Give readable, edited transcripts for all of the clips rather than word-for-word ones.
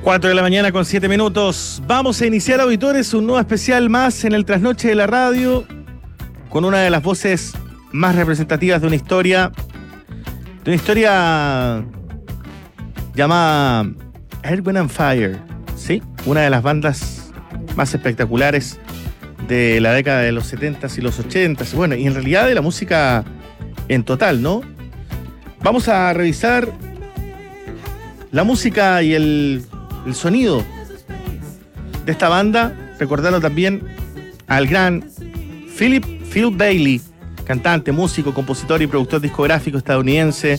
4 de la mañana con 7 minutos. Vamos a iniciar, auditores, un nuevo especial más en el Trasnoche de la Radio, con una de las voces más representativas de una historia llamada Earth, Wind & Fire, ¿sí? Una de las bandas más espectaculares de la década de los 70s y los 80s, bueno, y en realidad de la música en total, ¿no? Vamos a revisar la música y el sonido de esta banda, recordando también al gran Phil Bailey, cantante, músico, compositor y productor discográfico estadounidense,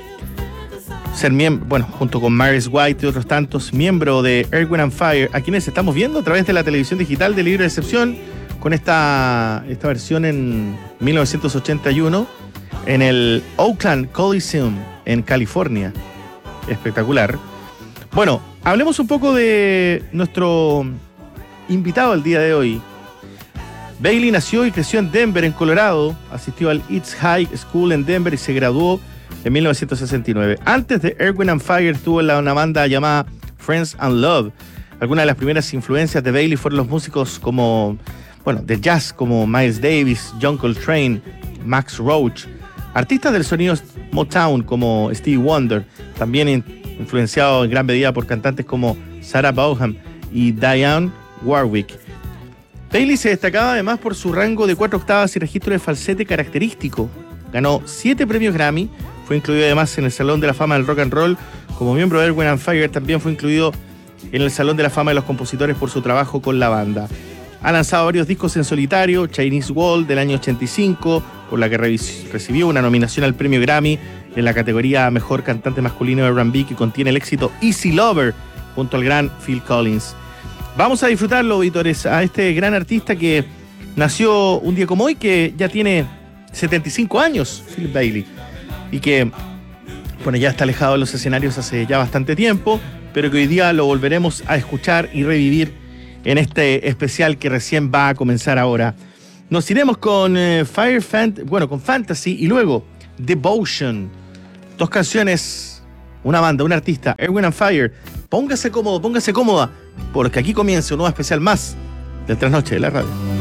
junto con Maurice White y otros tantos, miembro de Earth, Wind & Fire, a quienes estamos viendo a través de la televisión digital de Libre Excepción, con esta versión en 1981 en el Oakland Coliseum en California. Espectacular. Bueno, hablemos un poco de nuestro invitado el día de hoy. Bailey nació y creció en Denver, en Colorado. Asistió al East High School en Denver y se graduó en 1969. Antes de Earth, Wind & Fire estuvo en una banda llamada Friends and Love. Algunas de las primeras influencias de Bailey fueron los músicos de jazz como Miles Davis, John Coltrane, Max Roach. Artistas del sonido Motown como Stevie Wonder, también influenciado en gran medida por cantantes como Sarah Vaughan y Dionne Warwick. Bailey se destacaba además por su rango de 4 octavas y registro de falsete característico. Ganó 7 premios Grammy, fue incluido además en el Salón de la Fama del Rock and Roll. Como miembro de Earth, Wind & Fire también fue incluido en el Salón de la Fama de los Compositores por su trabajo con la banda. Ha lanzado varios discos en solitario, Chinese Wall del año 85, por la que recibió una nominación al premio Grammy en la categoría Mejor Cantante Masculino de R&B, que contiene el éxito Easy Lover, junto al gran Phil Collins. Vamos a disfrutarlo, auditores, a este gran artista que nació un día como hoy, que ya tiene 75 años, Phil Bailey, y que, ya está alejado de los escenarios hace ya bastante tiempo, pero que hoy día lo volveremos a escuchar y revivir en este especial que recién va a comenzar ahora. Nos iremos con con Fantasy y luego Devotion. 2 canciones, una banda, un artista, Earth, Wind & Fire. Póngase cómodo, póngase cómoda, porque aquí comienza un nuevo especial más del Trasnoche de la Radio.